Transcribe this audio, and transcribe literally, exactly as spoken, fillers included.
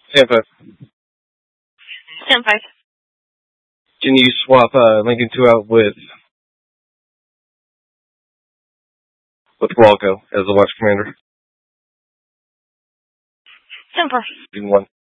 Stand five. Stand five. Can you swap uh, Lincoln two out with with Walco as the watch commander? Stand four. One.